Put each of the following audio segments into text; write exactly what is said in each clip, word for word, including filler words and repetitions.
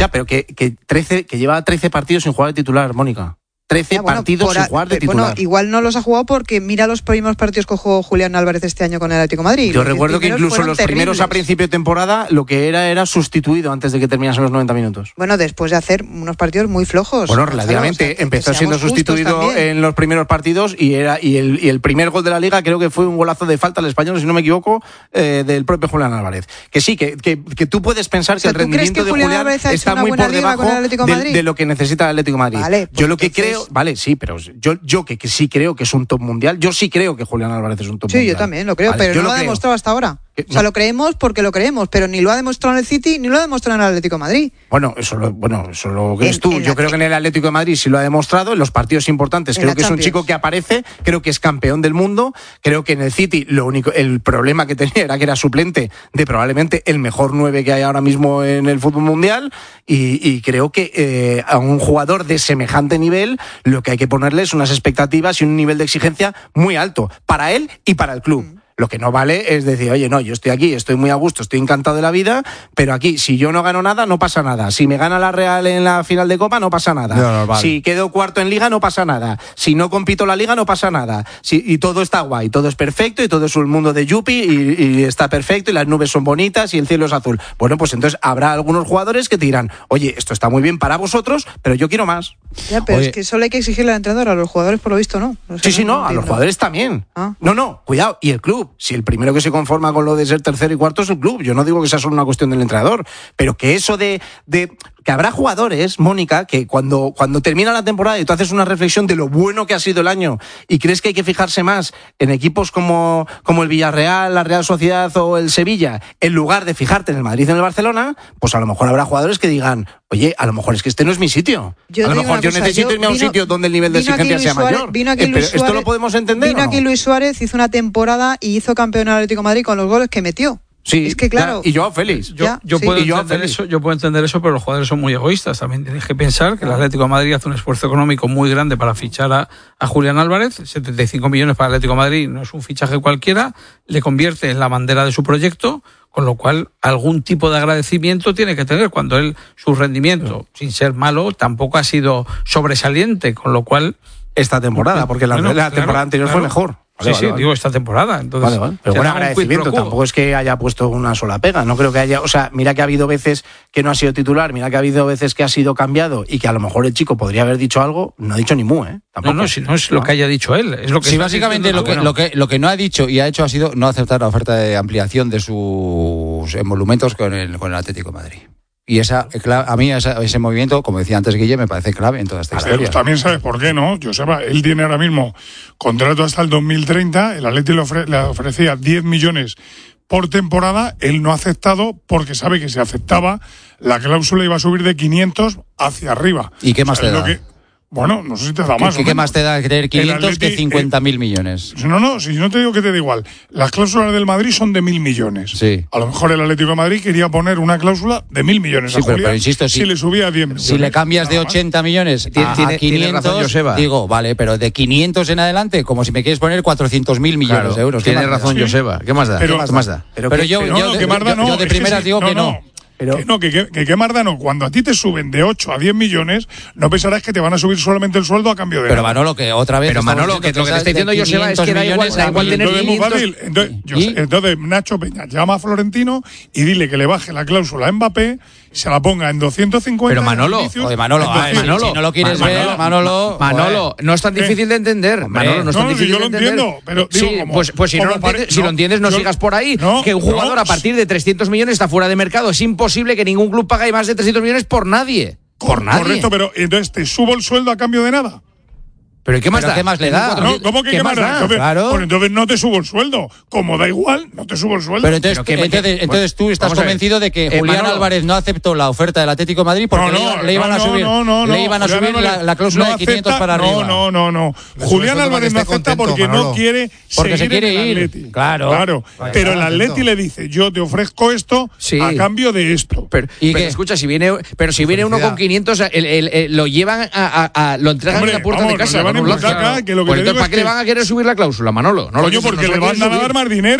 Ya, pero que, que, trece, que lleva trece partidos sin jugar de titular, Mónica. trece ya, bueno, partidos por, sin jugar de titular. Bueno, igual no los ha jugado porque mira los primeros partidos que jugó Julián Álvarez este año con el Atlético de Madrid. Yo recuerdo que incluso los terribles. primeros a principio de temporada lo que era era sustituido antes de que terminasen los noventa minutos. Bueno, después de hacer unos partidos muy flojos. Bueno, relativamente. O sea, empezó siendo sustituido en los primeros partidos y era y el, y el primer gol de la Liga creo que fue un golazo de falta al Español, si no me equivoco, eh, del propio Julián Álvarez. Que sí, que, que, que tú puedes pensar, o sea, que el rendimiento que de Julián, Julián está muy por debajo de, de lo que necesita el Atlético de Madrid. Vale, pues yo lo que entonces... creo... Vale, sí, pero yo, yo que, que sí creo que es un top mundial, yo sí creo que Julián Álvarez es un top sí, mundial. Sí, yo también lo creo, vale, pero no lo, lo ha demostrado hasta ahora. O sea, no. lo creemos porque lo creemos, pero ni lo ha demostrado en el City ni lo ha demostrado en el Atlético de Madrid. Bueno, eso lo, bueno, eso lo crees en, tú. En Yo creo que en el Atlético de Madrid sí lo ha demostrado, en los partidos importantes. Creo que Champions. Es un chico que aparece, creo que es campeón del mundo. Creo que en el City lo único, el problema que tenía era que era suplente de probablemente el mejor nueve que hay ahora mismo en el fútbol mundial. Y, y creo que eh, a un jugador de semejante nivel lo que hay que ponerle es unas expectativas y un nivel de exigencia muy alto para él y para el club. Mm. Lo que no vale es decir, oye, no, yo estoy aquí, estoy muy a gusto, estoy encantado de la vida, pero aquí, si yo no gano nada, no pasa nada. Si me gana la Real en la final de Copa, no pasa nada. No, no, vale. Si quedo cuarto en Liga, no pasa nada. Si no compito la Liga, no pasa nada. Si, y todo está guay, todo es perfecto, y todo es un mundo de yuppie, y, y está perfecto, y las nubes son bonitas, y el cielo es azul. Bueno, pues entonces habrá algunos jugadores que te dirán, oye, esto está muy bien para vosotros, pero yo quiero más. Ya, pero oye, es que solo hay que exigirle al entrenador, a los jugadores por lo visto no. O sea, sí, sí, no, no a los jugadores también. ¿Ah? No, no, cuidado, y el club. Si el primero que se conforma con lo de ser tercero y cuarto es el club. Yo no digo que sea solo una cuestión del entrenador, pero que eso de... de que habrá jugadores, Mónica, que cuando, cuando termina la temporada y tú haces una reflexión de lo bueno que ha sido el año y crees que hay que fijarse más en equipos como, como el Villarreal, la Real Sociedad o el Sevilla, en lugar de fijarte en el Madrid y en el Barcelona, pues a lo mejor habrá jugadores que digan, oye, a lo mejor es que este no es mi sitio. Yo a lo mejor yo cosa, necesito yo irme a un vino, sitio donde el nivel de exigencia sea Suárez, mayor. Vino aquí eh, Luis pero Suárez, ¿esto lo podemos entender Vino o no? aquí Luis Suárez, hizo una temporada y hizo campeón al Atlético de Madrid con los goles que metió. Sí, es que claro. Ya, y Joao Félix. Yo, ya, yo, sí. puedo y Joao entender Félix. eso, yo puedo entender eso, pero los jugadores son muy egoístas. También tienes que pensar que el Atlético de Madrid hace un esfuerzo económico muy grande para fichar a, a Julián Álvarez. setenta y cinco millones para el Atlético de Madrid no es un fichaje cualquiera. Le convierte en la bandera de su proyecto, con lo cual algún tipo de agradecimiento tiene que tener cuando él, su rendimiento, sin ser malo, tampoco ha sido sobresaliente, con lo cual... Esta temporada, porque la, bueno, la temporada claro, anterior claro. fue mejor. Vale, sí, vale, sí, vale. digo esta temporada. Entonces, vale, vale. Pero buen agradecimiento, tampoco es que haya puesto una sola pega. No creo que haya, o sea, mira que ha habido veces que no ha sido titular, mira que ha habido veces que ha sido cambiado y que a lo mejor el chico podría haber dicho algo, no ha dicho ni mu, ¿eh? Tampoco. No, no, si no es lo que haya dicho él, es lo que sí, básicamente lo que, bueno. lo que lo que no ha dicho y ha hecho ha sido no aceptar la oferta de ampliación de sus emolumentos con el con el Atlético de Madrid. Y esa, a mí esa, ese movimiento, como decía antes Guille, me parece clave en toda esta historia. Ver, también sabes por qué, ¿no? Joseba, él tiene ahora mismo contrato hasta el dos mil treinta, el Atleti le, ofre, le ofrecía diez millones por temporada, él no ha aceptado porque sabe que si aceptaba, la cláusula iba a subir de quinientos hacia arriba. ¿Y qué más o sea, te da? Que, bueno, no sé si te da más. ¿Qué, o ¿qué más te da tener quinientos Atleti, que cincuenta mil eh, millones? No, no, si no te digo que te da igual. Las cláusulas del Madrid son de mil millones. Sí. A lo mejor el Atlético de Madrid quería poner una cláusula de mil millones sí, a Julián, pero, pero insisto, si, si le subía a diez millones. Si le cambias de ochenta millones a, a quinientos, razón, digo, vale, pero de quinientos en adelante, como si me quieres poner cuatrocientos mil millones claro, de euros. Tienes razón, sí. Joseba. ¿Qué más da? Pero, ¿Qué más da? Pero, pero yo, pero yo, no, yo, que más da, yo, no, yo de primeras sí, digo no, que no. no. Pero que no, que, que, que qué más da no. Cuando a ti te suben de ocho a diez millones, no pensarás que te van a subir solamente el sueldo a cambio de Pero nada. Manolo, que otra vez... Pero Manolo, que lo que te está diciendo Joseba es que da igual, da igual tener entonces, quinientos... muy fácil. Entonces, yo, entonces, Nacho Peña llama a Florentino y dile que le baje la cláusula a Mbappé y se la ponga en doscientos cincuenta. Pero Manolo, inicios, oye, Manolo, entonces, ver, Manolo, si no lo quieres Manolo, ver, Manolo... Manolo, no es tan difícil de entender. Hombre, Manolo, no es tan no, difícil si yo de entender. Lo entiendo, pero digo, sí, como, pues, pues si, no lo entiendes, no, si lo entiendes, no yo, sigas por ahí. No, que un jugador no, a partir de trescientos millones está fuera de mercado. Es imposible que ningún club pague más de trescientos millones por nadie. Por nadie. Correcto, pero entonces te subo el sueldo a cambio de nada. ¿Pero qué más ¿Pero da? ¿Qué más le da? No, ¿cómo que qué, qué más da? Entonces, claro. Pues entonces no te subo el sueldo. Como da igual, no te subo el sueldo. Pero entonces, Pero que, entonces, que, entonces tú estás convencido de que eh, Julián Manolo, Álvarez no aceptó la oferta del Atlético de Madrid porque no, no, le, le iban no, a subir, no, no, no, le iban a subir la, la cláusula no de quinientos acepta, para arriba. No, no, no, no. Julián Álvarez no acepta porque Manolo. no quiere porque seguir se quiere en el ir. Atleti. Claro. Claro. Vale, pero el claro, Atleti le dice, yo te ofrezco esto sí. a cambio de esto. Pero, ¿Y pero qué? escucha, si viene, pero si viene uno con quinientos, el, el, el, lo llevan a, a, a lo entregan Hombre, en la puerta vamos, de casa. lo llevan en butaca, que lo que pues te entonces, digo ¿para es qué que... le van a querer subir la cláusula, Manolo? No Coño, lo porque no le van a dar más dinero.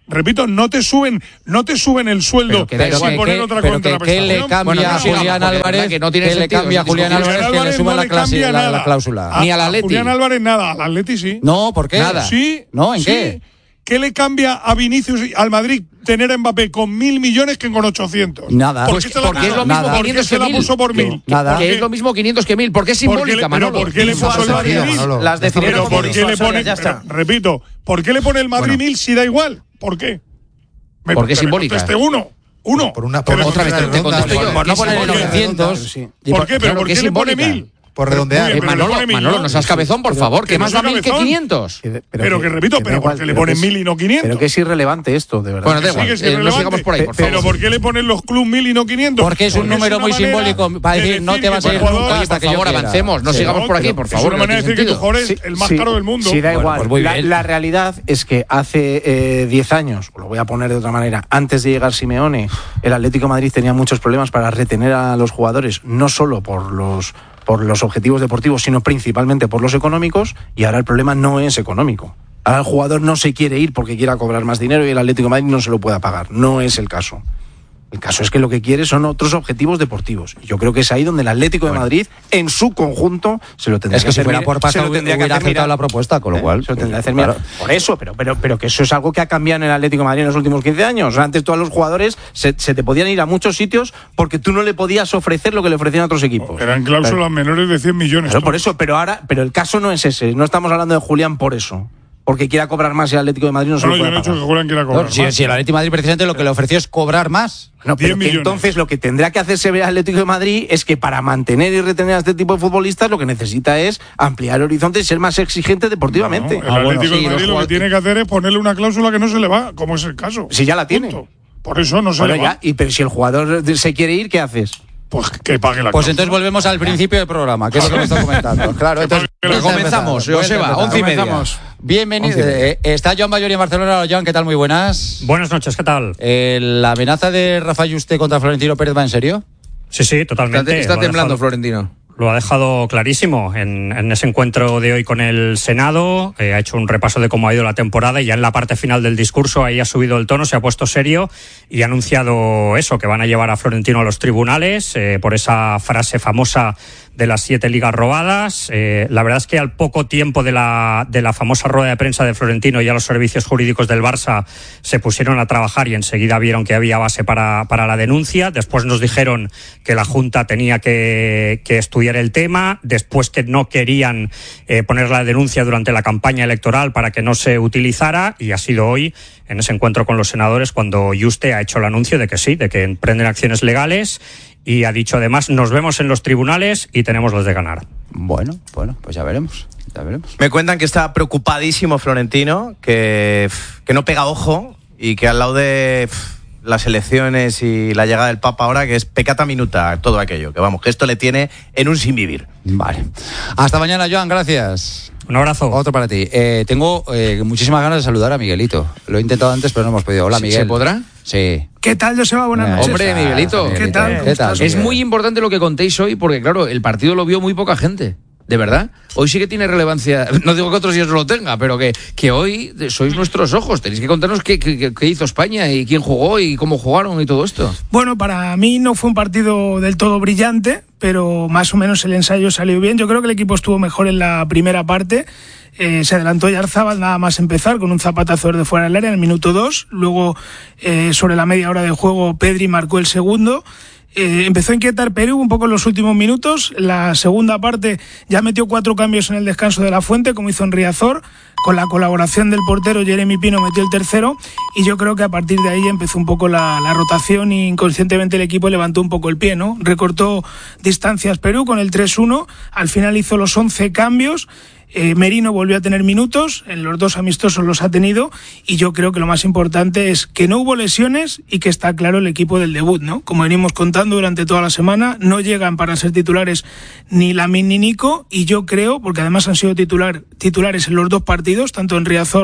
repito, no te suben, no te suben el sueldo pero sin que, poner que, otra pero contraprestación. Que, que le cambia bueno, no, a Julián no, Álvarez, que no tiene que le cambia a Julián Álvarez, Álvarez que le suba no la, clase, la, la, la cláusula. A, Ni al Atleti. Julián Álvarez nada, al Atleti sí. No, ¿por qué? Nada. Sí. No, ¿en sí. qué? ¿Qué le cambia a Vinicius y al Madrid tener a Mbappé con mil millones que con ochocientos? Nada. Pues porque es lo mismo nada. quinientos que la mil. puso por mil. Nada. Porque es lo mismo quinientos que mil. ¿Por qué es simbólica, Manolo? ¿Por qué le puso el Madrid mil? Las Pero ¿por qué le pone, pero, repito, ¿por qué le pone el Madrid mil si da igual? ¿Por qué? Me, porque es simbólica. Este uno. Uno. Por una por otra vez te contesto yo. Por no poner novecientos. ¿Por qué? ¿Pero por qué le pone mil? Por redondear. Eh, Manolo, Manolo, no seas cabezón, por favor. ¿Qué más da mil que quinientos? Pero, pero que, que repito, que pero ¿por qué le ponen mil y no quinientos? Pero que es irrelevante esto, de verdad. Bueno, da igual, sí, eh, no sigamos por ahí, por favor. Pero ¿por qué le ponen los clubs mil y no quinientos? Porque es un Porque número es muy simbólico para decir, no te vas a ir nunca hasta que por favor, avancemos, no sigamos por aquí, por favor. Es una manera de decir que tu jugador es el más caro del mundo. Sí, da igual. La realidad es que hace diez años, lo voy a poner de otra manera, antes de llegar Simeone, el Atlético de Madrid tenía muchos problemas para retener a los jugadores, no solo por los por los objetivos deportivos, sino principalmente por los económicos, y ahora el problema no es económico. Ahora el jugador no se quiere ir porque quiera cobrar más dinero y el Atlético de Madrid no se lo pueda pagar. No es el caso. El caso es que lo que quiere son otros objetivos deportivos. Y yo creo que es ahí donde el Atlético bueno. de Madrid, en su conjunto, se lo tendría es que, que si hacer. fuera por pasta, hubiera que aceptado mira, la propuesta, con lo ¿eh? cual. Se lo tendría que hacer claro. Por eso, pero, pero, pero que eso es algo que ha cambiado en el Atlético de Madrid en los últimos quince años. Antes todos los jugadores se, se te podían ir a muchos sitios porque tú no le podías ofrecer lo que le ofrecían a otros equipos. Eran cláusulas claro. menores de cien millones. Claro, por eso, pero ahora, pero el caso no es ese. No estamos hablando de Julián por eso. Porque quiera cobrar más y el Atlético de Madrid no, no se lo puede pagar. Yo no he dicho que Julián quiera cobrar no, más. Si, si el Atlético de Madrid precisamente lo que le ofreció es cobrar más. No, pero que entonces lo que tendrá que hacerse ver el Atlético de Madrid es que para mantener y retener a este tipo de futbolistas lo que necesita es ampliar horizontes y ser más exigente deportivamente. No, el Atlético ah, bueno, de Madrid sí, lo que tiene que hacer es ponerle una cláusula que no se le va, como es el caso. Si ya la tiene. Punto. Por eso no se bueno, le ya, va. Y pero si el jugador se quiere ir, ¿qué haces? Pues que pague la Pues cláusula. entonces volvemos al principio del programa, que es lo que me está comentando. Claro, entonces comenzamos, Joseba, once y media. Bienvenido. Eh, está Joan Bayori en Barcelona. Joan, ¿qué tal? Muy buenas. Buenas noches, ¿qué tal? Eh, ¿La amenaza de Rafa Yuste contra Florentino Pérez va en serio? Sí, sí, totalmente. Está, está temblando dejado, Florentino. Lo ha dejado clarísimo en, en ese encuentro de hoy con el Senado. Eh, ha hecho un repaso de cómo ha ido la temporada y ya en la parte final del discurso ahí ha subido el tono, se ha puesto serio y ha anunciado eso, que van a llevar a Florentino a los tribunales eh, por esa frase famosa de las siete ligas robadas. Eh, la verdad es que al poco tiempo de la, de la famosa rueda de prensa de Florentino, ya los servicios jurídicos del Barça se pusieron a trabajar y enseguida vieron que había base para, para la denuncia. Después nos dijeron que la Junta tenía que, que estudiar el tema, después que no querían eh, poner la denuncia durante la campaña electoral para que no se utilizara, y ha sido hoy, en ese encuentro con los senadores, cuando Yuste ha hecho el anuncio de que sí, de que emprenden acciones legales. Y ha dicho además, nos vemos en los tribunales y tenemos las de ganar. Bueno, bueno, pues ya veremos, ya veremos. Me cuentan que está preocupadísimo Florentino, que, que no pega ojo y que al lado de las elecciones y la llegada del Papa ahora, que es pecata minuta todo aquello, que vamos, que esto le tiene en un sin vivir. Vale. Hasta mañana, Joan, gracias. Un abrazo. Otro para ti. Eh, tengo eh, muchísimas ganas de saludar a Miguelito. Lo he intentado antes, pero no hemos podido. Hola, Miguel. ¿Se podrá? Sí. ¿Qué tal, Joseba? Buenas noches. Hombre, Miguelito. ¿Qué tal? ¿Qué tal? Es muy importante lo que contéis hoy porque, claro, el partido lo vio muy poca gente. De verdad. Hoy sí que tiene relevancia. No digo que otros días no lo tenga, pero que, que hoy sois nuestros ojos. Tenéis que contarnos qué, qué, qué hizo España y quién jugó y cómo jugaron y todo esto. Bueno, para mí no fue un partido del todo brillante, pero más o menos el ensayo salió bien. Yo creo que el equipo estuvo mejor en la primera parte. Eh, se adelantó Yarzábal nada más empezar con un zapatazo de fuera del área en el minuto dos. Luego, eh, sobre la media hora de juego, Pedri marcó el segundo. Eh, empezó a inquietar Perú un poco en los últimos minutos. La segunda parte ya metió cuatro cambios en el descanso de La Fuente, como hizo en Riazor. Con la colaboración del portero Jeremy Pino metió el tercero. Y yo creo que a partir de ahí empezó un poco la, la rotación y inconscientemente el equipo levantó un poco el pie, ¿no? Recortó distancias Perú con el tres uno. Al final hizo los once cambios. Eh, Merino volvió a tener minutos, en los dos amistosos los ha tenido, y yo creo que lo más importante es que no hubo lesiones y que está claro el equipo del debut, ¿no? Como venimos contando durante toda la semana, no llegan para ser titulares ni Lamine ni Nico, y yo creo, porque además han sido titular, titulares en los dos partidos, tanto en Riazor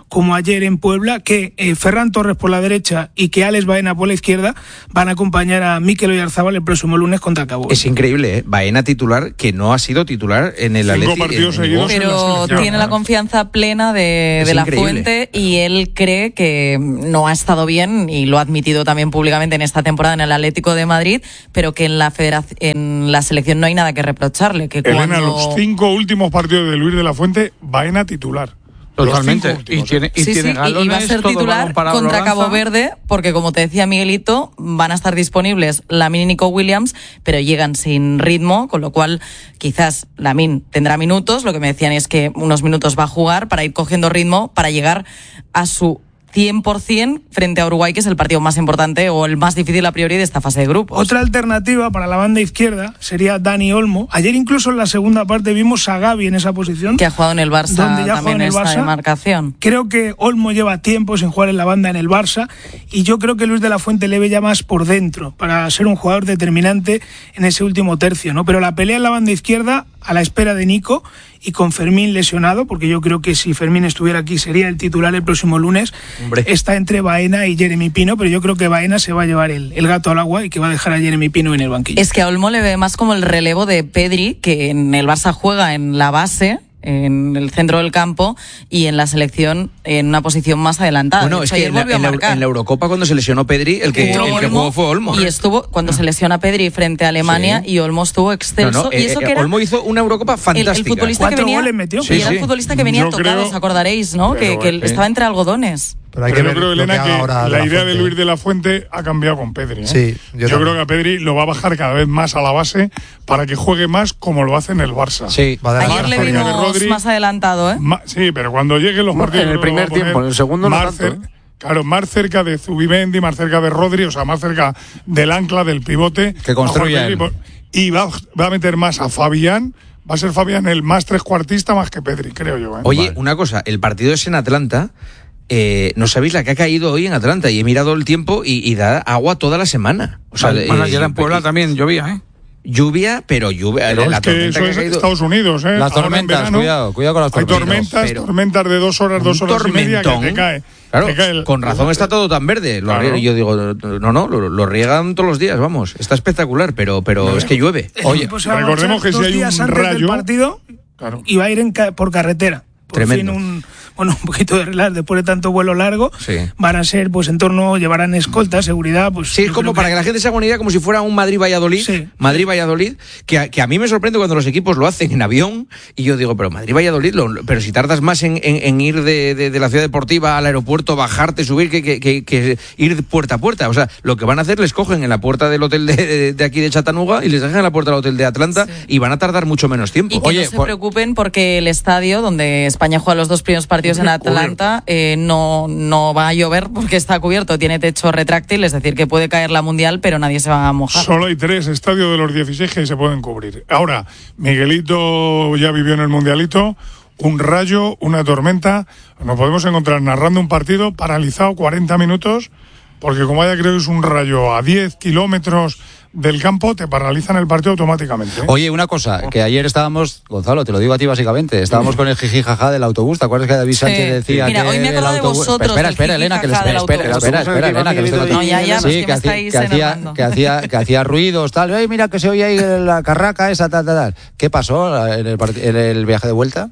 como ayer en Puebla, que eh, Ferran Torres por la derecha y que Alex Baena por la izquierda van a acompañar a Mikel Oyarzabal el próximo lunes contra Cabo. Es increíble, ¿eh? Baena titular, que no ha sido titular en el Atleti. Cinco partidos en, en seguidos. Pero en la tiene la confianza plena de, Es de la increíble. Fuente y él cree que no ha estado bien, y lo ha admitido también públicamente en esta temporada en el Atlético de Madrid, pero que en la federación, en la selección no hay nada que reprocharle. Que Elena, cuando... los cinco últimos partidos de Luis de la Fuente, Baena titular. Totalmente. Los cinco últimos, Y tiene, y sí, tiene sí, galones, y va a ser todo titular balón parado contra lo lanza. Cabo Verde, porque como te decía Miguelito, van a estar disponibles Lamine y Nico Williams, pero llegan sin ritmo, con lo cual quizás Lamine tendrá minutos, lo que me decían es que unos minutos va a jugar para ir cogiendo ritmo, para llegar a su cien por ciento frente a Uruguay, que es el partido más importante o el más difícil a priori de esta fase de grupos. Otra alternativa para la banda izquierda sería Dani Olmo. Ayer incluso en la segunda parte vimos a Gavi en esa posición. Que ha jugado en el Barça donde ya también juega en el esta Barça. demarcación. Creo que Olmo lleva tiempo sin jugar en la banda en el Barça y yo creo que Luis de la Fuente le ve ya más por dentro para ser un jugador determinante en ese último tercio, ¿no? Pero la pelea en la banda izquierda, a la espera de Nico y con Fermín lesionado, porque yo creo que si Fermín estuviera aquí sería el titular el próximo lunes, Hombre. está entre Baena y Jeremy Pino, pero yo creo que Baena se va a llevar el, el gato al agua y que va a dejar a Jeremy Pino en el banquillo. Es que a Olmo le ve más como el relevo de Pedri, que en el Barça juega en la base, en el centro del campo, y en la selección en una posición más adelantada. Bueno, De es hecho, que ayer en la, volvió a en la- marcar. en la Eurocopa, cuando se lesionó Pedri, el que, Entró el que Olmo, jugó fue Olmo. y estuvo cuando se lesiona Pedri frente a Alemania, Sí. y Olmo estuvo No, excelso. no, y eso eh, que era Olmo hizo una Eurocopa el, el fantástica. futbolista que Cuatro venía, goles metió. y Sí, era sí. el futbolista que venía Yo tocado, creo- os acordaréis, ¿no? Pero, Que, que eh, estaba entre algodones. Pero hay Pero que yo ver creo, lo que Elena, que, haga ahora la De idea de Fuente. Luis de la Fuente ha cambiado con Pedri. ¿eh? Sí, yo yo también. creo que a Pedri lo va a bajar cada vez más a la base para que juegue más como lo hace en el Barça. Sí, va a dar- Ayer le Marcer, vimos Rodri, más adelantado, ¿eh? Ma- sí, pero cuando lleguen los No, partidos... en el creo que primer va a poner tiempo, en el segundo no más tanto, cer- ¿eh? Claro, más cerca de Zubimendi, más cerca de Rodri, o sea, más cerca del ancla, del pivote. Que construya a Juan él. Pedri, y va, va a meter más a Fabián. Va a ser Fabián el más trescuartista más que Pedri, creo yo. ¿eh? Oye, Vale. una cosa, el partido es en Atlanta. Eh, no sabéis la que ha caído hoy en Atlanta, y he mirado el tiempo y, y da agua toda la semana. O sea, Bueno, eh, ayer en Puebla también llovía, ¿eh? lluvia, pero lluvia. Pero la es que tormenta eso que ha es caído. Estados Unidos, ¿eh? Las Ahora en tormentas, verano cuidado, cuidado con las Hay tormentas. tormentas, Pero- tormentas de dos horas, dos Un horas y media que tormentón. te cae. Claro, te cae el- con razón está todo tan verde. Lo Claro. rie- Yo digo, no, no, lo, lo riegan todos los días, vamos. Está espectacular, pero, pero es que llueve. El Oye, equipo se va a recordemos marchar que si dos hay días un antes del rayo- partido Claro. y va a ir en ca- por carretera. Por Tremendo. fin un, bueno, un poquito de relax después de tanto vuelo largo. Sí. Van a ser, pues en torno, llevarán escolta, seguridad. Pues, sí, es yo como creo para que la gente se haga una idea, como si fuera un Madrid-Valladolid. Sí. Madrid-Valladolid, que, a- que a mí me sorprende cuando los equipos lo hacen en avión, y yo digo, pero Madrid-Valladolid, lo- pero si tardas más en, en- en ir de, de- de la ciudad deportiva al aeropuerto, bajarte, subir, que, que- que- que ir puerta a puerta. O sea, lo que van a hacer, les cogen en la puerta del hotel de, de- de aquí de Chattanooga y les dejan en la puerta del hotel de Atlanta, y van a tardar mucho menos tiempo. Y que Oye, no se por- preocupen porque el estadio donde España juega los dos primeros partidos en Atlanta eh, no, no va a llover porque está cubierto, tiene techo retráctil, es decir, que puede caer la Mundial, pero nadie se va a mojar. Solo hay tres estadios de los dieciséis que se pueden cubrir. Ahora, Miguelito ya vivió en el Mundialito, un rayo, una tormenta. Nos podemos encontrar narrando un partido paralizado cuarenta minutos, porque como haya creo que es un rayo a diez kilómetros del campo, te paralizan el partido automáticamente. ¿eh? Oye, una cosa, que ayer estábamos, Gonzalo, te lo digo a ti básicamente, estábamos con el jiji jaja del autobús. ¿Te acuerdas que David Sí. Sánchez decía Mira, que hoy me he el acordado de autobús... vosotros, espera, del espera, jiji Elena, que les... jaja del espera, espera, autobús. espera, espera, Elena, que les tengo No, ya, ya, pues Sí, que que, me hacía, estáis que, hacía, enervando. que, hacía, que hacía ruidos, tal. Ay, mira que se oye ahí la carraca esa, tal, tal, tal. ¿Qué pasó en el, part- en el viaje de vuelta?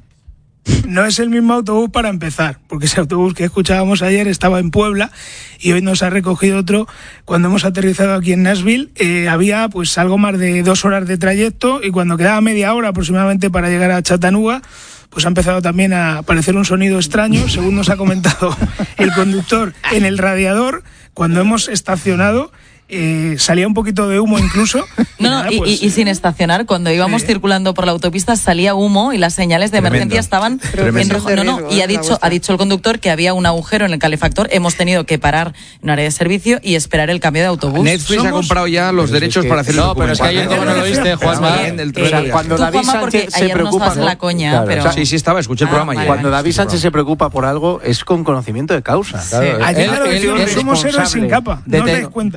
No es el mismo autobús para empezar, porque ese autobús que escuchábamos ayer estaba en Puebla y hoy nos ha recogido otro. Cuando hemos aterrizado aquí en Nashville eh, había pues algo más de dos horas de trayecto y cuando quedaba media hora aproximadamente para llegar a Chattanooga, pues ha empezado también a aparecer un sonido extraño, según nos ha comentado el conductor, en el radiador. Cuando hemos estacionado eh, salía un poquito de humo incluso. No, nada, no, y, pues, y- y sin estacionar, cuando íbamos Sí. circulando por la autopista salía humo y las señales de Tremendo. emergencia estaban Tremendo. en rojo. No, no, riesgo, y ¿eh? ha La dicho, vuestra. ha dicho el conductor que había un agujero en el calefactor. Hemos tenido que parar en un área de servicio y esperar el cambio de autobús. Netflix ha somos- comprado ya los Pero si derechos es que- para hacer el no, pero es que ayer documental. como no lo viste, Juanma. Bien, del Eh, trueno de cuando tú, David Juanma, porque Sánchez se ayer nos preocupa, vas en la ¿no? coña, Claro, pero... o sea, Sí, sí, estaba, escuché el Ah, programa vale. ayer. Cuando David Sánchez se preocupa por algo es con conocimiento de causa. Claro, Ayer él- lo él- decíamos, él- somos héroes sin responsable. capa, no os Dete- dais cuenta. detectar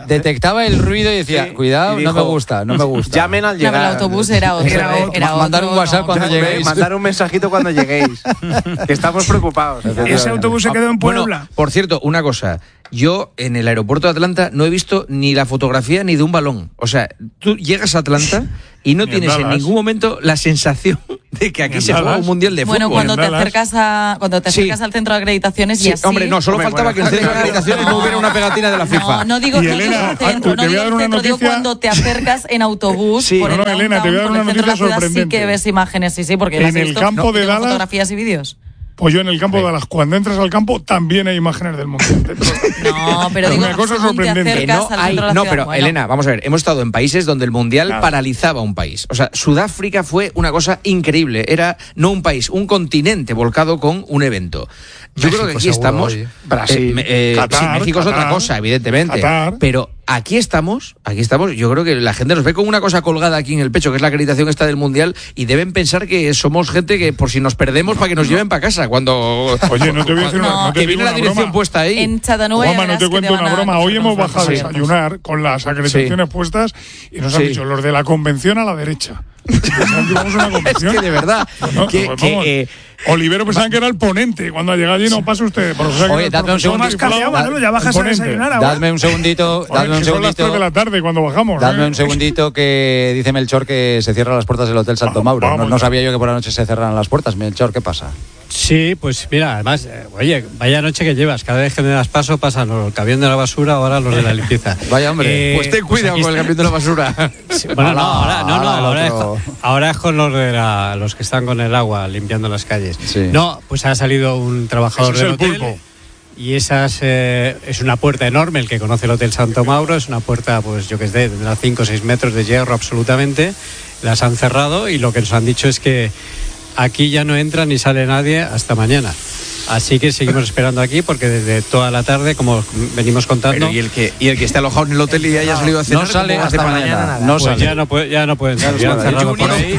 detectaba el ruido y decía, sí, cuidado, y dijo, no me gusta, no me gusta. Llamen al llegar. No, el autobús era otro. Era otro. Era mandar otro, un WhatsApp no, cuando no, lleguéis. Mandar un mensajito cuando lleguéis. Que estamos preocupados. Ese autobús se quedó en Puebla. Bueno, por cierto, una cosa. Yo en el aeropuerto de Atlanta no he visto ni la fotografía ni de un balón. O sea, tú llegas a Atlanta y no tienes en ningún momento la sensación de que aquí se juega un mundial de fútbol. Bueno, cuando te acercas a cuando te acercas sí. al centro de acreditaciones sí, y así. Hombre, no, solo hombre, faltaba bueno, que en el centro de acreditaciones no, no hubiera una pegatina de la FIFA. No, no digo, no Elena, digo el centro, no digo el centro, digo cuando te acercas en autobús sí, por no, el no, Elena, te voy a dar una noticia sorprendente. Sí que ves imágenes, sí, sí, porque en las he el visto, campo no, de Dallas, fotografías y vídeos. Pues yo en el campo sí. de Dallas, cuando entras al campo, también hay imágenes del mundial. No, pero digo, una cosa sorprendente. No, hay, no pero bueno. Elena, vamos a ver, hemos estado en países donde el mundial Nada. paralizaba un país. O sea, Sudáfrica fue una cosa increíble. Era no un país, un continente volcado con un evento. Yo México, creo que aquí estamos. Hoy. Brasil, eh, eh, Qatar, sí, México Qatar, es otra cosa, evidentemente. Qatar. Pero aquí estamos, aquí estamos. Yo creo que la gente nos ve con una cosa colgada aquí en el pecho, que es la acreditación esta del mundial, y deben pensar que somos gente que por si nos perdemos para que nos lleven para casa. Cuando. Oye, no te voy a decir una, no, no te que viene la dirección broma. puesta ahí. En Chattanooga. Juanma, no te cuento una broma. Hoy hemos bajado a desayunar con las acreditaciones sí. puestas y nos han sí. dicho los de la convención a la derecha. Una es que de verdad. No, que, pues que, eh, Olivero pensaba que era el ponente. Cuando ha llegado allí, no pasa usted. Profesor, Oye, dadme un segundo. Más cambiado, Manolo, ya bajas a desayunar ahora. Dadme un segundito. Dadme Oye, un que son las segundito. tres de la tarde cuando bajamos. Dadme ¿eh? un segundito que dice Melchor que se cierran las puertas del Hotel Santo Mauro. Vamos, no, no sabía yo que por la noche se cerraran las puertas. Melchor, ¿qué pasa? Sí, pues mira, además, eh, oye, vaya noche que llevas. Cada vez que me das paso pasan los, el camión de la basura, ahora los de la limpieza. Vaya hombre. Eh, pues ten cuidado pues con el camión de la basura. Sí, bueno, no, ahora, no, no, ahora, es, ahora es con los de la, los que están con el agua limpiando las calles. Sí. No, pues ha salido un trabajador Ese del es el hotel. pulpo. Y esa es, eh, es una puerta enorme, el que conoce el Hotel Santo Mauro, es una puerta, pues yo que sé, tendrá cinco o seis metros de hierro absolutamente. Las han cerrado y lo que nos han dicho es que aquí ya no entra ni sale nadie hasta mañana. Así que seguimos esperando aquí porque desde toda la tarde, como venimos contando. Pero ¿y el que y el que está alojado en el hotel y haya salido a cenar? No sale hasta mañana. mañana No pues sale. ya no puede, ya no pueden salir. Ya han cerrado por ahí.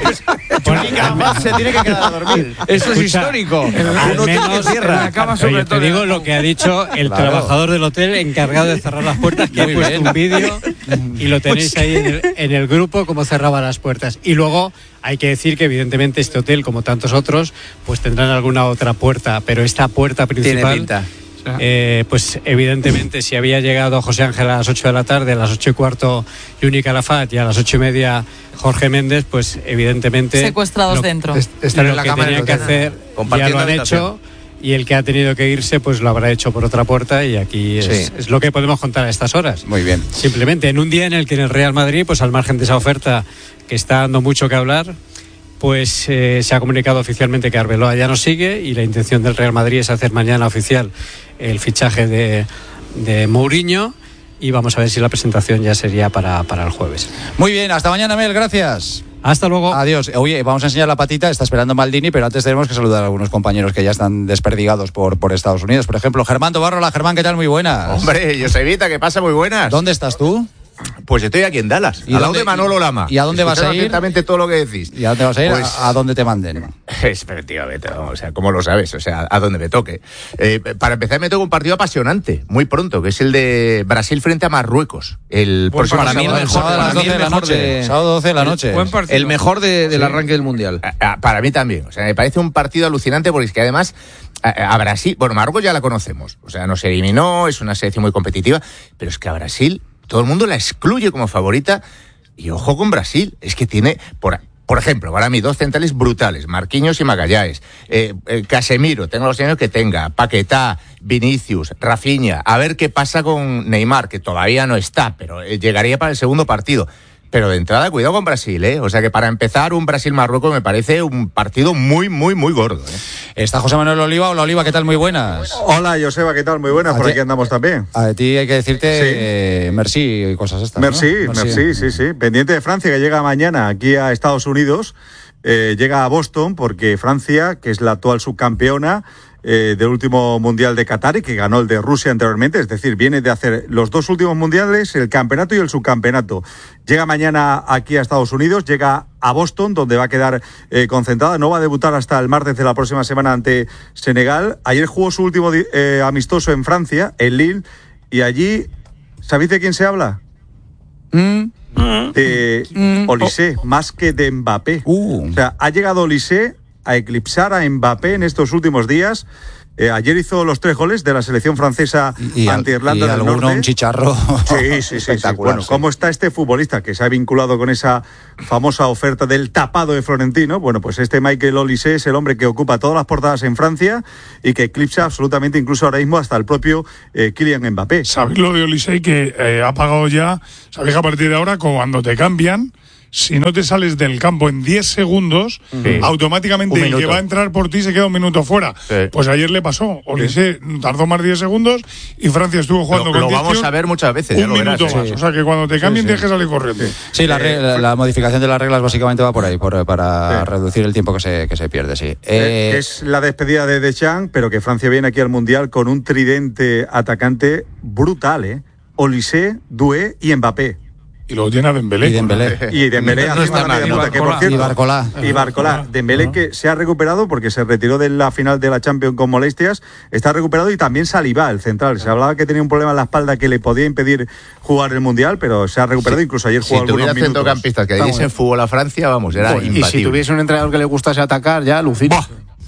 Además se tiene que quedar a dormir. Eso es histórico. Al menos cierra. Oye, te digo lo que ha dicho el claro. trabajador del hotel encargado de cerrar las puertas, que ha puesto un vídeo y lo tenéis ahí en el, en el grupo cómo cerraba las puertas. Y luego hay que decir que evidentemente este hotel, como tantos otros, pues tendrán alguna otra puerta, pero esta puerta principal. Tiene pinta. Eh, pues evidentemente si había llegado José Ángel a las ocho de la tarde, a las ocho y cuarto Juni Calafat y a las ocho y media Jorge Méndez, pues evidentemente secuestrados lo, dentro est- lo en la que tenían que hacer ya lo han hecho y el que ha tenido que irse pues lo habrá hecho por otra puerta y aquí es, Sí. es lo que podemos contar a estas horas. Muy bien. Simplemente en un día en el que en el Real Madrid, pues al margen de esa oferta que está dando mucho que hablar, pues eh, se ha comunicado oficialmente que Arbeloa ya no sigue y la intención del Real Madrid es hacer mañana oficial el fichaje de, de Mourinho y vamos a ver si la presentación ya sería para, para el jueves. Muy bien, hasta mañana, Mel, gracias. Hasta luego. Adiós. Oye, vamos a enseñar la patita, está esperando Maldini, pero antes tenemos que saludar a algunos compañeros que ya están desperdigados por, por Estados Unidos. Por ejemplo, Germán Tobarro. Hola, Germán, ¿qué tal? Muy buenas. Hombre, Josevita, ¿qué pasa? Muy buenas. ¿Dónde estás tú? Pues estoy aquí en Dallas, ¿Y al lado dónde- de Manolo Lama. ¿Y a dónde vas a ir? Exactamente todo lo que decís. ¿Y a dónde vas a ir? Pues- ¿A, a dónde te manden? Efectivamente, vamos, o sea, ¿cómo lo sabes? O sea, a donde me toque. Eh, para empezar, me toca un partido apasionante, muy pronto, que es el de Brasil frente a Marruecos. El Pues próximo para mí el sábado. mejor, sábado a las para mí doce el de la mejor noche. de- Sábado doce de la noche. Buen partido. El mejor de, del arranque del mundial. Ah, ah, Para mí también. O sea, me parece un partido alucinante porque es que además a, a Brasil, bueno, Marruecos ya la conocemos. O sea, nos eliminó, es una selección muy competitiva, pero es que a Brasil todo el mundo la excluye como favorita. Y ojo con Brasil, es que tiene, por, por ejemplo, para mí dos centrales brutales, Marquinhos y Magallanes, eh, eh, Casemiro, tenga los años que tenga, Paquetá, Vinicius, Rafinha, a ver qué pasa con Neymar, que todavía no está, pero eh, llegaría para el segundo partido. Pero de entrada, cuidado con Brasil, ¿eh? O sea que para empezar, un Brasil-Marruecos me parece un partido muy, muy, muy gordo, ¿eh? Está José Manuel Oliva. Hola, Oliva, ¿qué tal? Muy buenas. Hola, Joseba, ¿qué tal? Muy buenas, por Ayer- aquí andamos también. A ti hay que decirte Sí. eh, merci y cosas estas, ¿no? Merci, merci, sí, sí. Pendiente de Francia, que llega mañana aquí a Estados Unidos, eh, llega a Boston, porque Francia, que es la actual subcampeona eh, del último Mundial de Qatar y que ganó el de Rusia anteriormente, es decir, viene de hacer los dos últimos mundiales, el campeonato y el subcampeonato. Llega mañana aquí a Estados Unidos, llega a Boston, donde va a quedar eh, concentrada. No va a debutar hasta el martes de la próxima semana ante Senegal. Ayer jugó su último eh, amistoso en Francia, en Lille, y allí ¿Sabéis de quién se habla? ¿Mm? De Mm. Olise, más que de Mbappé. Uh. O sea, ha llegado Olise a eclipsar a Mbappé en estos últimos días. Eh, ayer hizo los tres goles de la selección francesa Y, ante Irlanda y del alguno Norte. un chicharro. Sí, sí, sí, sí. Espectacular, Bueno, sí. ¿cómo está este futbolista que se ha vinculado con esa famosa oferta del tapado de Florentino? Bueno, pues este Michael Olise es el hombre que ocupa todas las portadas en Francia y que eclipsa absolutamente incluso ahora mismo hasta el propio eh, Kylian Mbappé. ¿Sabéis lo de Olise que eh, ha pagado ya? ¿Sabéis que a partir de ahora, cuando te cambian, si no te sales del campo en diez segundos, Sí. automáticamente Un el que minuto. va a entrar por ti se queda un minuto fuera? Sí. Pues ayer le pasó. Olise tardó más de diez segundos y Francia estuvo jugando Lo, con lo diez vamos tíos a ver muchas veces. ya un lo verás, minuto ¿eh? más. O sea que cuando te cambien Sí, sí. tienes que salir corriendo. Sí, la, re- la, la modificación de las reglas básicamente va por ahí, por, para Sí. reducir el tiempo que se, que se pierde, sí. Eh, Eh, es la despedida de Deschamps, pero que Francia viene aquí al Mundial con un tridente atacante brutal, ¿eh? Olise, Doué y Mbappé. Y luego tiene a Dembélé. Y Dembélé. Y Dembélé No haciendo está la media nadie. punta, que por Barcola. cierto... Y Barcola. Y Barcola. Dembélé que se ha recuperado porque se retiró de la final de la Champions con molestias, está recuperado, y también Saliba, el central. Se hablaba que tenía un problema en la espalda que le podía impedir jugar el Mundial, pero se ha recuperado, incluso ayer Si jugó algunos tuviera minutos. centrocampistas que Vamos. diesen fútbol a Francia, vamos, era Joder, y si imbatible. tuviese un entrenador que le gustase atacar, ya, Lucino.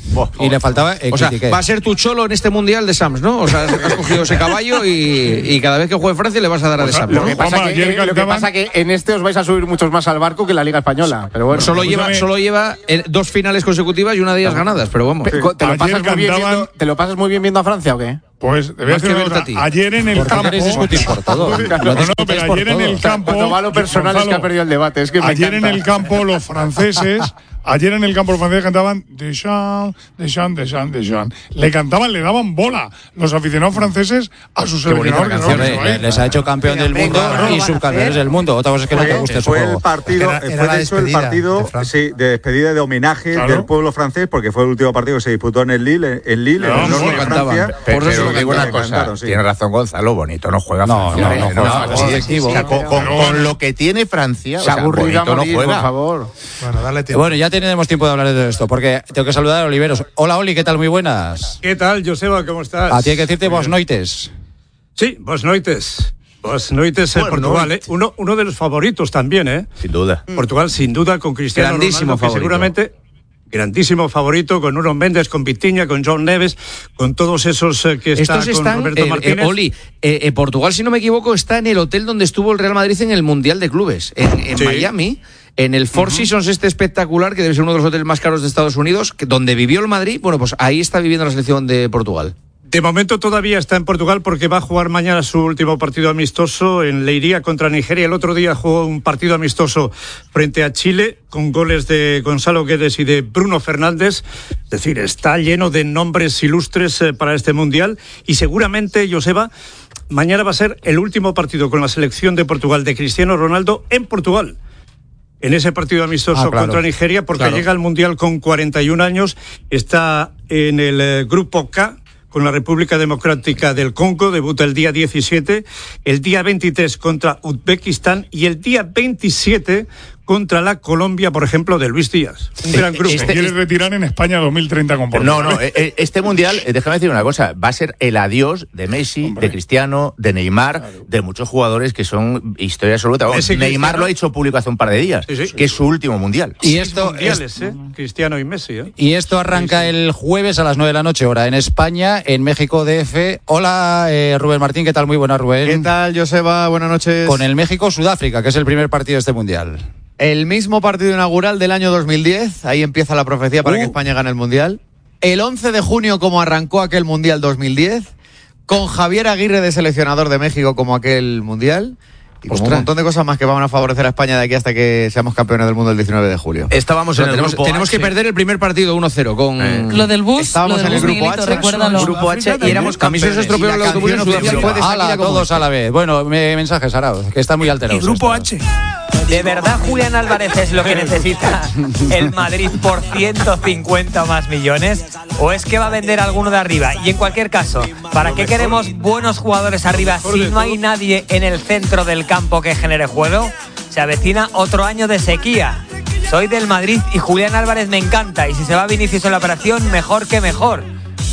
y le faltaba eh, O sea, Ekitike. va a ser tu cholo en este mundial de Sams, ¿no? O sea, has cogido ese caballo y, y cada vez que juegue Francia le vas a dar a de Sams. Lo que, pasa Juanma, que, ayer eh, lo que cantaban- pasa que en este os vais a subir muchos más al barco que en la Liga Española. Pero bueno. Solo lleva, Escúchame. solo lleva eh, dos finales consecutivas y una de ellas ganadas, pero vamos. Pe- ¿Te, lo Ayer pasas muy bien cantaban- viendo, ¿Te lo pasas muy bien viendo a Francia o qué? Pues te voy a Más decir que una verte cosa. a ti. Ayer en el ¿Por qué campo... queréis discutir por todo? No, No no, discutáis pero por ayer en todo. el campo... Cuando va a lo personal es que ha Gonzalo, perdido el debate. Es que me ayer en encanta. el campo los franceses, ayer en el campo los franceses cantaban Deschamps, Deschamps, Deschamps, Deschamps. Le cantaban, le daban bola los aficionados franceses a sus Qué bonita seleccionadores. canción, que no, eh. eso, ¿eh? Les ha hecho campeón del mundo y subcampeones del mundo. Otra cosa es que no te Fue, guste su fue juego. el partido, Era- era fue la de hecho el despedida partido de Francia. sí, de despedida de homenaje Claro. del pueblo francés, porque fue el último partido que se disputó en el Lille, en Lille, No, en el norte no, de cantaban. Francia. Pero, Por eso pero lo digo una cantaron, cosa, cantaron, sí. tiene razón Gonzalo, bonito no juega No, Francia. no, no, no, no, sí, efectivo. o sea, con, con- con lo que tiene Francia, o Se ha sea, aburrido a bonito no morir, por juega. favor. Bueno, darle tiempo. Bueno, ya tenemos tiempo de hablar de todo esto, porque tengo que saludar a Oliveros. Hola, Oli, ¿qué tal? Muy buenas. ¿Qué tal, Joseba? ¿Cómo estás? A ti hay que decirte vos noites. Sí, Vos noites. Vos noites en Buenas Portugal, ¿eh? noites. Uno, uno de los favoritos también, ¿eh? Sin duda. Portugal, sin duda, con Cristiano Grandísimo Ronaldo, que favorito. seguramente grandísimo favorito, con Nuno Méndez, con Vitinha, con John Neves, con todos esos eh, que está Estos con están, Roberto eh, eh, Martínez. Oli, eh, eh, Portugal, si no me equivoco, está en el hotel donde estuvo el Real Madrid en el Mundial de Clubes, en, en Sí. Miami, en el Four Seasons este espectacular, que debe ser uno de los hoteles más caros de Estados Unidos, que, donde vivió el Madrid. Bueno, pues ahí está viviendo la selección de Portugal. De momento todavía está en Portugal porque va a jugar mañana su último partido amistoso en Leiria contra Nigeria. El otro día jugó un partido amistoso frente a Chile con goles de Gonzalo Guedes y de Bruno Fernández. Es decir, está lleno de nombres ilustres eh, para este Mundial y seguramente, Joseba, mañana va a ser el último partido con la selección de Portugal de Cristiano Ronaldo en Portugal. En ese partido amistoso Ah, claro. contra Nigeria, porque Claro. llega al Mundial con cuarenta y un años, está en el eh, grupo K con la República Democrática del Congo, debuta el día diecisiete, el día veintitrés contra Uzbekistán y el día veintisiete contra la Colombia, por ejemplo, de Luis Díaz. Un gran grupo. Se quiere retirar en España dos mil treinta con Portugal. No, no, eh, eh, este mundial, eh, déjame decir una cosa, va a ser el adiós de Messi, de Cristiano, de Neymar, de muchos jugadores que son historia absoluta. Vamos, Messi, Neymar Cristiano. lo ha hecho público hace un par de días, Sí, sí. que es su último mundial. Y Seis esto, mundiales, ¿eh? Cristiano y Messi, ¿eh? y esto arranca el jueves a las nueve de la noche, hora en España, en México D F. Hola, eh, Rubén Martín, ¿qué tal? Muy buenas, Rubén. ¿Qué tal, Joseba? Buenas noches. Con el México-Sudáfrica, que es el primer partido de este mundial. El mismo partido inaugural del año dos mil diez, ahí empieza la profecía para Uh. que España gane el Mundial. El once de junio, como arrancó aquel Mundial dos mil diez, con Javier Aguirre de seleccionador de México como aquel Mundial, y como un montón de cosas más que van a favorecer a España de aquí hasta que seamos campeones del mundo el diecinueve de julio. Estábamos O sea, en el tenemos grupo tenemos H. que perder el primer partido uno cero con... Lo del bus, Estábamos lo del en el bus, grupo Miguelito, H, recuérdalo. Grupo H y éramos A mí se os campeones. estropeó Y el la autobús en canción Sudáfrica. oficial fue de Hala, Shakira como todos esta. a la vez. Bueno, me- mensajes, Arauz, que están muy alterados. Y grupo esto. H. ¿De verdad Julián Álvarez es lo que necesita el Madrid por ciento cincuenta más millones? ¿O es que va a vender alguno de arriba? Y en cualquier caso, ¿para qué queremos buenos jugadores arriba si no hay nadie en el centro del campo que genere juego? Se avecina otro año de sequía. Soy del Madrid y Julián Álvarez me encanta. Y si se va Vinicius en la operación, mejor que mejor.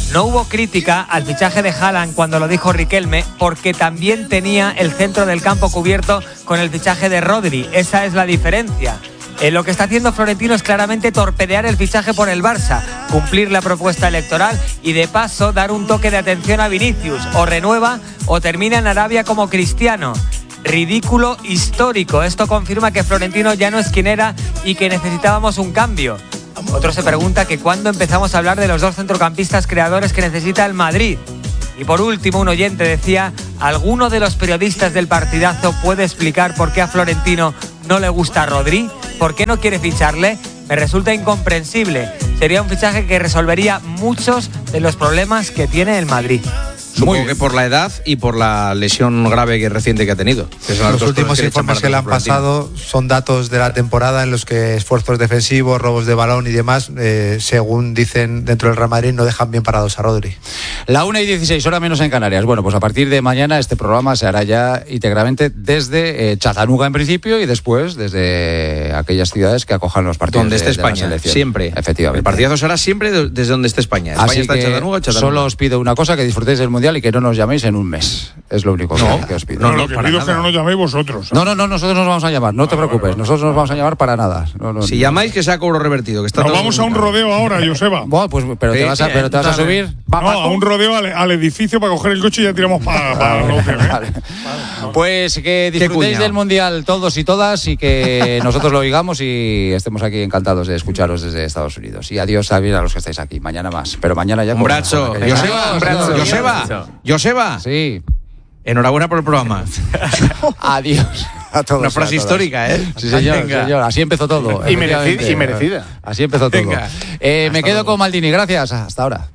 No hubo crítica al fichaje de Haaland cuando lo dijo Riquelme, porque también tenía el centro del campo cubierto con el fichaje de Rodri. Esa es la diferencia. Eh, lo que está haciendo Florentino es claramente torpedear el fichaje por el Barça, cumplir la propuesta electoral y de paso dar un toque de atención a Vinicius. O renueva o termina en Arabia como Cristiano. Ridículo histórico. Esto confirma que Florentino ya no es quien era y que necesitábamos un cambio. Otro se pregunta que cuándo empezamos a hablar de los dos centrocampistas creadores que necesita el Madrid. Y por último, un oyente decía: ¿alguno de los periodistas del partidazo puede explicar por qué a Florentino no le gusta Rodri? ¿Por qué no quiere ficharle? Me resulta incomprensible. Sería un fichaje que resolvería muchos de los problemas que tiene el Madrid. Supongo que por la edad y por la lesión grave que reciente que ha tenido. Que los últimos que informes que le han pasado son datos de la temporada en los que esfuerzos defensivos, robos de balón y demás, eh, según dicen dentro del Real Madrid, no dejan bien parados a Rodri. La una y dieciséis, hora menos en Canarias. Bueno, pues a partir de mañana este programa se hará ya íntegramente desde eh, Chattanooga en principio y después desde aquellas ciudades que acojan los partidos. Donde esté de, España, de siempre. Efectivamente. El partidazo será siempre desde donde esté España. España Así está que en Chattanooga, Chattanooga. Solo os pido una cosa, que disfrutéis del Mundial y que no nos llaméis en un mes. Es lo único no, que, que os pido. No, no, lo que pido es que no nos llaméis vosotros. No, no, no, nosotros nos vamos a llamar, no vale, te preocupes, vale, vale. nosotros nos vamos a llamar para nada. No, no, si no. llamáis, que sea cobro revertido. Que está nos vamos a un rodeo ahora, Joseba. Bueno, pues, pero sí, te vas a, pero te vas a subir. Va, no, a un rodeo al, al edificio para coger el coche y ya tiramos para, para el rodeo. ¿eh? Vale. Pues que disfrutéis del Mundial todos y todas y que nosotros lo oigamos y estemos aquí encantados de escucharos desde Estados Unidos. Y adiós también a los que estáis aquí. Mañana más. Pero mañana ya. Un brazo. Joseba, un brazo. Joseba. Joseba. Sí. Enhorabuena por el programa. Adiós a todos. Una frase histórica, ¿eh? Sí, señor, señor. Así empezó todo. Y merecida. Y merecida. Así empezó todo. Eh, me quedo luego. con Maldini. Gracias. Hasta ahora.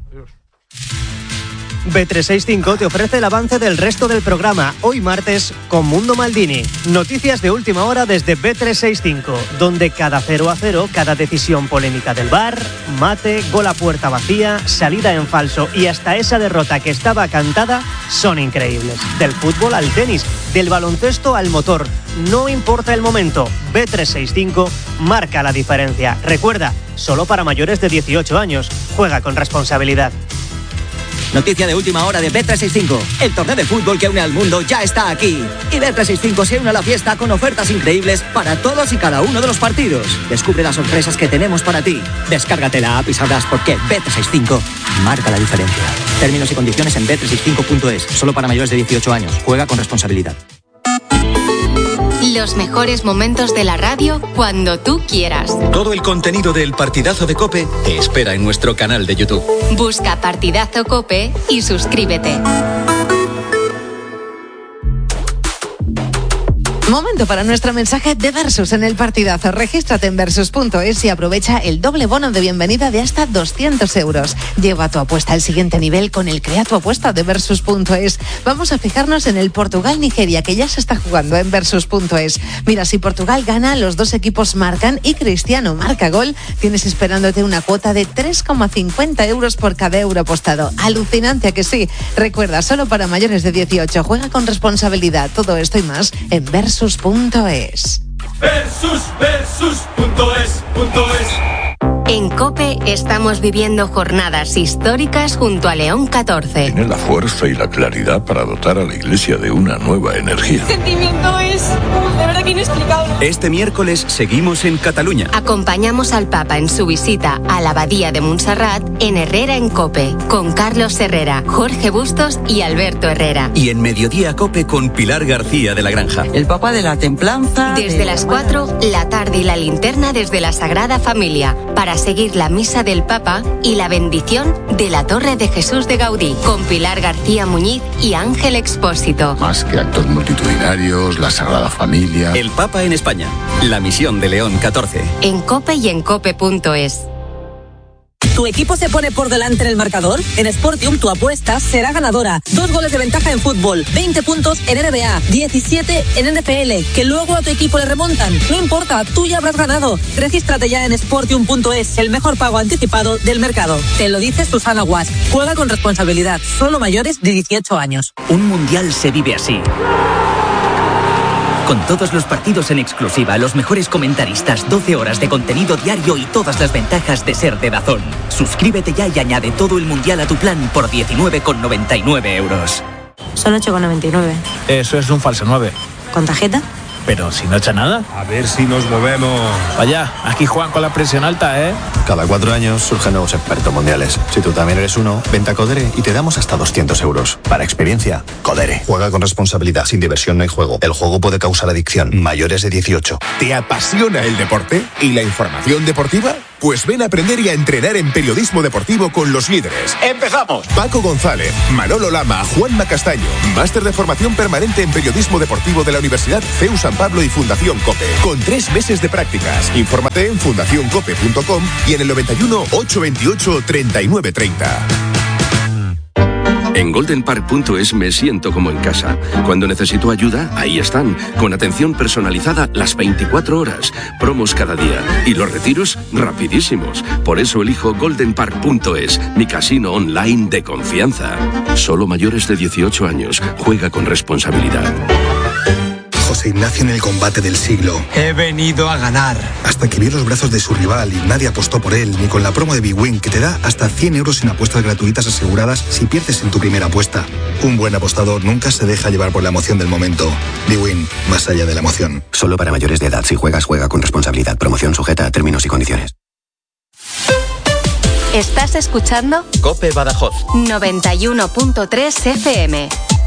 B trescientos sesenta y cinco te ofrece el avance del resto del programa, hoy martes, con Mundo Maldini. Noticias de última hora desde B trescientos sesenta y cinco, donde cada cero a cero, cada decisión polémica del V A R, mate, gol a puerta vacía, salida en falso y hasta esa derrota que estaba cantada, son increíbles. Del fútbol al tenis, del baloncesto al motor, no importa el momento, B trescientos sesenta y cinco marca la diferencia. Recuerda, solo para mayores de dieciocho años, juega con responsabilidad. Noticia de última hora de B trescientos sesenta y cinco. El torneo de fútbol que une al mundo ya está aquí. Y B trescientos sesenta y cinco se une a la fiesta con ofertas increíbles para todos y cada uno de los partidos. Descubre las sorpresas que tenemos para ti. Descárgate la app y sabrás por qué B trescientos sesenta y cinco marca la diferencia. Términos y condiciones en B trescientos sesenta y cinco punto es. Solo para mayores de dieciocho años. Juega con responsabilidad. Los mejores momentos de la radio cuando tú quieras. Todo el contenido del Partidazo de COPE te espera en nuestro canal de YouTube. Busca Partidazo COPE y suscríbete. Momento para nuestro mensaje de Versus en el partidazo. Regístrate en versus punto es y aprovecha el doble bono de bienvenida de hasta doscientos euros. Lleva tu apuesta al siguiente nivel con el Crea tu apuesta de versus punto es. Vamos a fijarnos en el Portugal-Nigeria, que ya se está jugando en versus punto es. Mira, si Portugal gana, los dos equipos marcan y Cristiano marca gol, tienes esperándote una cuota de tres coma cincuenta euros por cada euro apostado. Alucinante, ¿a que sí? Recuerda, solo para mayores de dieciocho. Juega con responsabilidad. Todo esto y más en versus punto es. Versus, versus punto es, punto es. En COPE estamos viviendo jornadas históricas junto a León catorce. Tiene la fuerza y la claridad para dotar a la Iglesia de una nueva energía. El sentimiento es de verdad que inexplicable. Este miércoles seguimos en Cataluña. Acompañamos al Papa en su visita a la Abadía de Montserrat en Herrera en COPE, con Carlos Herrera, Jorge Bustos y Alberto Herrera. Y en Mediodía COPE con Pilar García de la Granja. El Papa de la Templanza. Desde de las cuatro, la tarde y la linterna desde la Sagrada Familia, para seguir la misa del Papa y la bendición de la Torre de Jesús de Gaudí, con Pilar García Muñiz y Ángel Expósito. Más que actos multitudinarios, la Sagrada Familia. El Papa en España, la misión de León catorce. En COPE y en cope punto es. ¿Tu equipo se pone por delante en el marcador? En Sportium tu apuesta será ganadora. Dos goles de ventaja en fútbol, veinte puntos en N B A, diecisiete en N F L, que luego a tu equipo le remontan. No importa, tú ya habrás ganado. Regístrate ya en Sportium punto es, el mejor pago anticipado del mercado. Te lo dice Susana Guas. Juega con responsabilidad, solo mayores de dieciocho años. Un mundial se vive así. Con todos los partidos en exclusiva, los mejores comentaristas, doce horas de contenido diario y todas las ventajas de ser de DAZN. Suscríbete ya y añade todo el mundial a tu plan por diecinueve con noventa y nueve euros. Son ocho con noventa y nueve. Eso es un falso nueve. ¿Con tarjeta? Pero si no echa nada. A ver si nos movemos. Vaya, aquí juegan con la presión alta, ¿eh? Cada cuatro años surgen nuevos expertos mundiales. Si tú también eres uno, vente a Codere y te damos hasta doscientos euros. Para experiencia, Codere. Juega con responsabilidad. Sin diversión no hay juego. El juego puede causar adicción. Mayores de dieciocho. ¿Te apasiona el deporte y la información deportiva? Pues ven a aprender y a entrenar en periodismo deportivo con los líderes. ¡Empezamos! Paco González, Manolo Lama, Juanma Castaño. Máster de formación permanente en periodismo deportivo de la Universidad C E U San Pablo y Fundación COPE. Con tres meses de prácticas. Infórmate en fundación cope punto com y en el noventa y uno, ochocientos veintiocho, treinta y nueve treinta. En golden park punto es me siento como en casa. Cuando necesito ayuda, ahí están, con atención personalizada las veinticuatro horas, promos cada día y los retiros rapidísimos. Por eso elijo golden park punto es, mi casino online de confianza. Solo mayores de dieciocho años. Juega con responsabilidad. José Ignacio en el combate del siglo. He venido a ganar. Hasta que vio los brazos de su rival y nadie apostó por él, ni con la promo de Big Win, que te da hasta cien euros en apuestas gratuitas aseguradas si pierdes en tu primera apuesta. Un buen apostador nunca se deja llevar por la emoción del momento. Big Win, más allá de la emoción. Solo para mayores de edad. Si juegas, juega con responsabilidad. Promoción sujeta a términos y condiciones. ¿Estás escuchando? COPE Badajoz. noventa y uno punto tres F M.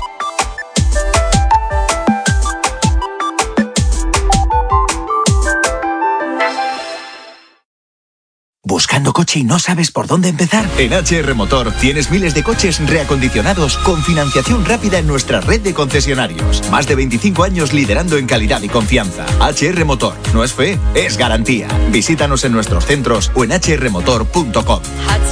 ¿Buscando coche y no sabes por dónde empezar? En H R Motor tienes miles de coches reacondicionados con financiación rápida en nuestra red de concesionarios. Más de veinticinco años liderando en calidad y confianza. H R Motor. No es fe, es garantía. Visítanos en nuestros centros o en h r motor punto com.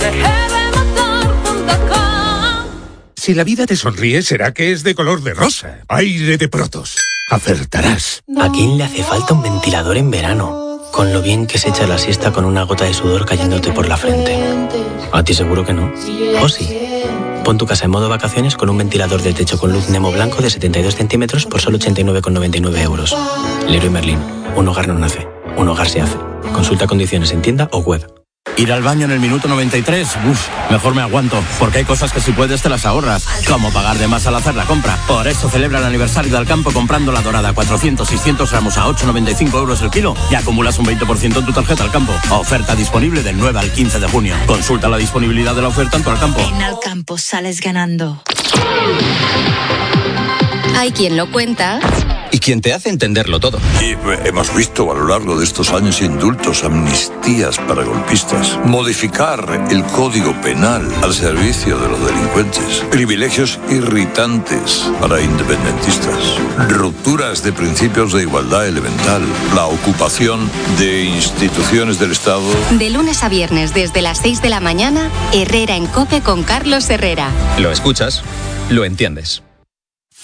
Si la vida te sonríe, será que es de color de rosa. Aire de Protos. Acertarás. ¿A quién le hace falta un ventilador en verano? Con lo bien que se echa la siesta con una gota de sudor cayéndote por la frente. A ti seguro que no. ¿O sí? Pon tu casa en modo vacaciones con un ventilador de techo con luz Nemo blanco de setenta y dos centímetros por solo ochenta y nueve con noventa y nueve euros. Leroy Merlin. Un hogar no nace. Un hogar se hace. Consulta condiciones en tienda o web. Ir al baño en el minuto noventa y tres, uff, mejor me aguanto, porque hay cosas que si puedes te las ahorras, como pagar de más al hacer la compra. Por eso celebra el aniversario de Alcampo comprando la dorada cuatrocientos seiscientos gramos a ocho con noventa y cinco euros el kilo y acumulas un veinte por ciento en tu tarjeta Alcampo. Oferta disponible del nueve al quince de junio. Consulta la disponibilidad de la oferta en tu Alcampo. En Alcampo sales ganando. Hay quien lo cuenta y quien te hace entenderlo todo. Y hemos visto a lo largo de estos años indultos, amnistías para golpistas, modificar el código penal al servicio de los delincuentes, privilegios irritantes para independentistas, rupturas de principios de igualdad elemental, la ocupación de instituciones del Estado. De lunes a viernes desde las seis de la mañana, Herrera en COPE con Carlos Herrera. Lo escuchas, lo entiendes.